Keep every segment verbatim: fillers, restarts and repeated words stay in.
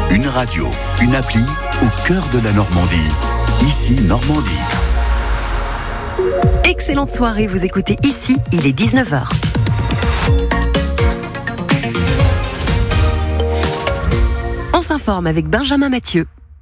Une radio, une appli au cœur de la Normandie. Ici Normandie. Excellente soirée, vous écoutez Ici, il est dix-neuf heures. On s'informe avec Benjamin Mathieu.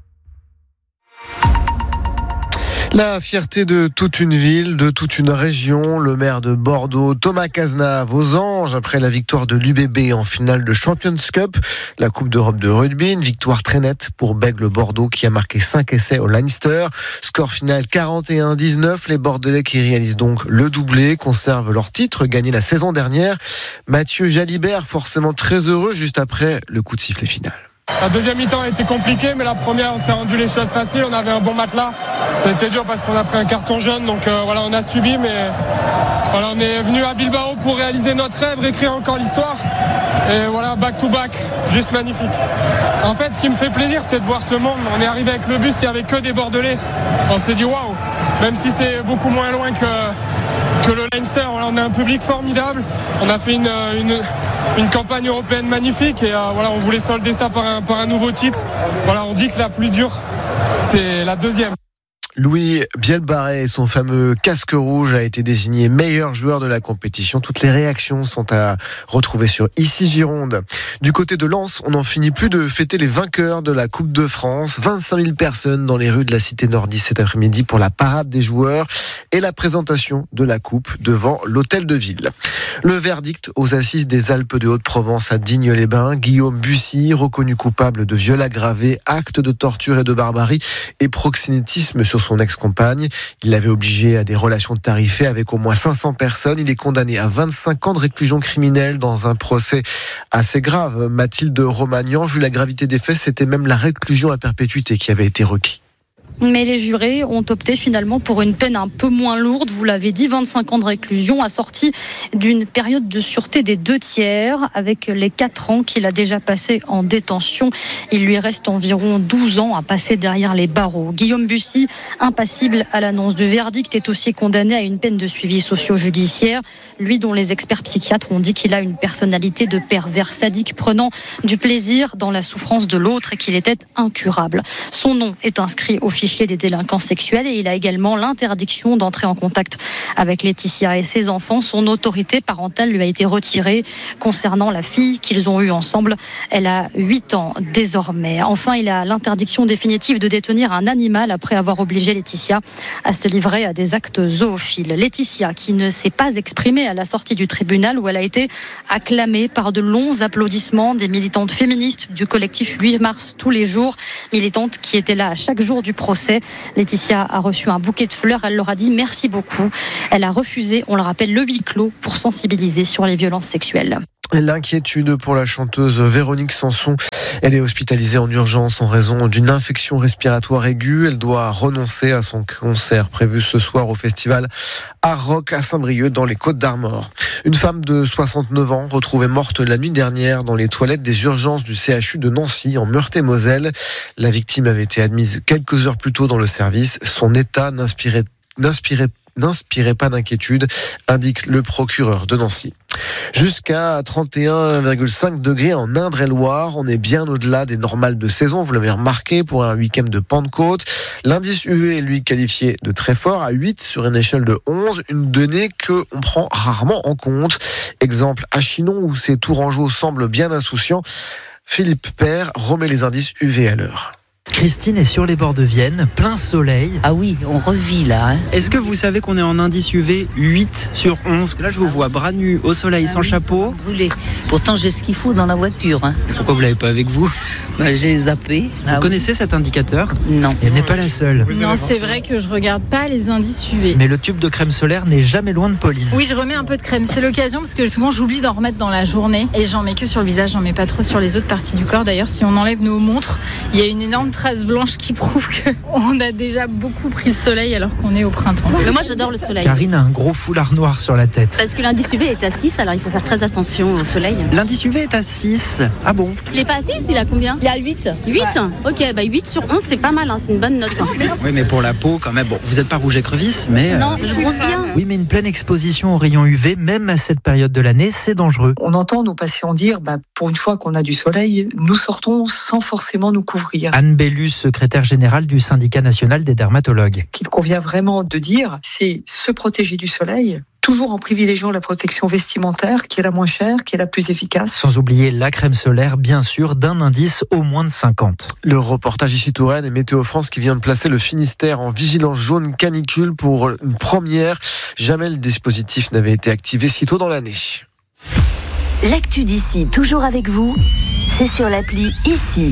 La fierté de toute une ville, de toute une région, le maire de Bordeaux, Thomas Cazenave, aux anges après la victoire de l'U B B en finale de Champions Cup, la Coupe d'Europe de rugby, une victoire très nette pour Bègle Bordeaux qui a marqué cinq essais au Leinster. Score final quarante et un à dix-neuf, les Bordelais qui réalisent donc le doublé, conservent leur titre gagné la saison dernière. Mathieu Jalibert forcément très heureux juste après le coup de sifflet final. La deuxième mi-temps a été compliquée, mais la première, on s'est rendu les choses faciles. On avait un bon matelas. Ça a été dur parce qu'on a pris un carton jaune, donc euh, voilà, on a subi, mais voilà, on est venu à Bilbao pour réaliser notre rêve, réécrire encore l'histoire. Et voilà, back to back, juste magnifique. En fait, ce qui me fait plaisir, c'est de voir ce monde. On est arrivé avec le bus, il n'y avait que des Bordelais. On s'est dit waouh, même si c'est beaucoup moins loin que, que le Leinster. Voilà, on a un public formidable. On a fait une, une, une campagne européenne magnifique et euh, voilà, on voulait solder ça par un, par un nouveau titre. Voilà, on dit que la plus dure, c'est la deuxième. Louis Bielbarré et son fameux casque rouge a été désigné meilleur joueur de la compétition. Toutes les réactions sont à retrouver sur Ici Gironde. Du côté de Lens, on n'en finit plus de fêter les vainqueurs de la Coupe de France. vingt-cinq mille personnes dans les rues de la cité nordiste cet après-midi pour la parade des joueurs et la présentation de la Coupe devant l'hôtel de ville. Le verdict aux assises des Alpes de Haute-Provence à Digne-les-Bains. Guillaume Bussy, reconnu coupable de viol aggravé, acte de torture et de barbarie et proxénétisme sur son ex-compagne. Il l'avait obligé à des relations tarifées avec au moins cinq cents personnes. Il est condamné à vingt-cinq ans de réclusion criminelle dans un procès assez grave. Mathilde Romagnan, vu la gravité des faits, c'était même la réclusion à perpétuité qui avait été requis. Mais les jurés ont opté finalement pour une peine un peu moins lourde. Vous l'avez dit, vingt-cinq ans de réclusion assortie d'une période de sûreté des deux tiers. Avec les quatre ans qu'il a déjà passé en détention, il lui reste environ douze ans à passer derrière les barreaux. Guillaume Bussy, impassible à l'annonce du verdict, est aussi condamné à une peine de suivi socio-judiciaire. Lui dont les experts psychiatres ont dit qu'il a une personnalité de pervers sadique prenant du plaisir dans la souffrance de l'autre et qu'il était incurable. Son nom est inscrit au fichier des délinquants sexuels et il a également l'interdiction d'entrer en contact avec Laetitia et ses enfants. Son autorité parentale lui a été retirée concernant la fille qu'ils ont eue ensemble. Elle a huit ans désormais. Enfin, il a l'interdiction définitive de détenir un animal après avoir obligé Laetitia à se livrer à des actes zoophiles. Laetitia qui ne s'est pas exprimée à la sortie du tribunal où elle a été acclamée par de longs applaudissements des militantes féministes du collectif huit mars tous les jours, militantes qui étaient là à chaque jour du procès. Laetitia a reçu un bouquet de fleurs, elle leur a dit merci beaucoup. Elle a refusé, on le rappelle, le huis clos pour sensibiliser sur les violences sexuelles. L'inquiétude pour la chanteuse Véronique Sanson. Elle est hospitalisée en urgence en raison d'une infection respiratoire aiguë. Elle doit renoncer à son concert prévu ce soir au festival Art Rock à Saint-Brieuc dans les Côtes-d'Armor. Une femme de soixante-neuf ans retrouvée morte la nuit dernière dans les toilettes des urgences du C H U de Nancy en Meurthe-et-Moselle. La victime avait été admise quelques heures plus tôt dans le service. Son état n'inspirait, n'inspirait n'inspirait pas d'inquiétude, indique le procureur de Nancy. Jusqu'à trente et un virgule cinq degrés en Indre-et-Loire. On est bien au-delà des normales de saison, vous l'avez remarqué, pour un week-end de Pentecôte. L'indice U V est lui qualifié de très fort, à huit sur une échelle de onze, une donnée qu'on prend rarement en compte. Exemple à Chinon où ces Tourangeaux semblent bien insouciants. Philippe Père remet les indices U V à l'heure. Christine est sur les bords de Vienne, plein soleil. Ah oui, on revit là. Hein. Est-ce que vous savez qu'on est en indice U V huit sur onze? Là, je vous vois bras nus, au soleil, ah sans oui, chapeau. Brûlé. Pourtant, j'ai ce qu'il faut dans la voiture. Hein. Pourquoi vous l'avez pas avec vous? Bah, j'ai zappé. Vous ah, connaissez oui. cet indicateur? Non. Elle n'est pas la seule. Non, c'est vrai que je regarde pas les indices U V. Mais le tube de crème solaire n'est jamais loin de Pauline. Oui, je remets un peu de crème. C'est l'occasion parce que souvent, j'oublie d'en remettre dans la journée. Et j'en mets que sur le visage, j'en mets pas trop sur les autres parties du corps. D'ailleurs, si on enlève nos montres, il y a une énorme trace traces blanches qui prouvent qu'on a déjà beaucoup pris le soleil alors qu'on est au printemps. Mais moi j'adore le soleil. Karine a un gros foulard noir sur la tête. Parce que l'indice U V est à six, alors il faut faire très attention au soleil. L'indice U V est à six. Ah bon? Il est pas à six, il a combien? Il a huit. huit ouais. Ok, bah huit sur onze, c'est pas mal, hein, c'est une bonne note. Oui, mais pour la peau, quand même, bon, vous n'êtes pas rouge écrevisse, mais... Non, je bronze bien. Oui, mais une pleine exposition aux rayons U V, même à cette période de l'année, c'est dangereux. On entend nos patients dire, bah, pour une fois qu'on a du soleil, nous sortons sans forcément nous couvrir. Anne Bellus, secrétaire générale du syndicat national des dermatologues. Ce qu'il convient vraiment de dire, c'est se protéger du soleil, toujours en privilégiant la protection vestimentaire, qui est la moins chère, qui est la plus efficace. Sans oublier la crème solaire, bien sûr, d'un indice au moins de cinquante. Le reportage ici Touraine et Météo France qui vient de placer le Finistère en vigilance jaune canicule pour une première. Jamais le dispositif n'avait été activé si tôt dans l'année. L'actu d'ici, toujours avec vous, c'est sur l'appli Ici.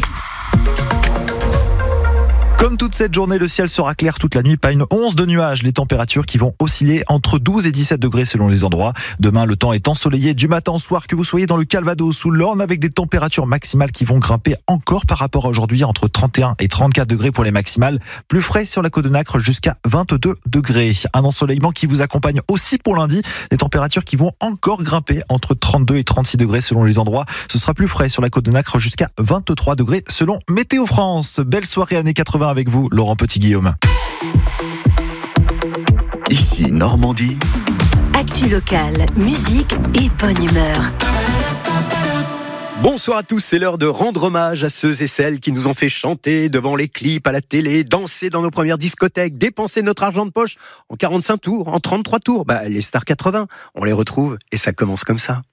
Comme toute cette journée, le ciel sera clair toute la nuit, pas une once de nuages. Les températures qui vont osciller entre douze et dix-sept degrés selon les endroits. Demain, le temps est ensoleillé du matin au soir, que vous soyez dans le Calvados ou l'Orne, avec des températures maximales qui vont grimper encore par rapport à aujourd'hui, entre trente et un et trente-quatre degrés pour les maximales. Plus frais sur la côte de Nacre, jusqu'à vingt-deux degrés. Un ensoleillement qui vous accompagne aussi pour lundi. Des températures qui vont encore grimper entre trente-deux et trente-six degrés selon les endroits. Ce sera plus frais sur la côte de Nacre, jusqu'à vingt-trois degrés selon Météo France. Belle soirée années quatre-vingts avec vous, Laurent Petit-Guillaume. Ici Normandie. Actu locale, musique et bonne humeur. Bonsoir à tous, c'est l'heure de rendre hommage à ceux et celles qui nous ont fait chanter devant les clips, à la télé, danser dans nos premières discothèques, dépenser notre argent de poche en quarante-cinq tours, en trente-trois tours. Bah, les stars quatre-vingts, on les retrouve et ça commence comme ça.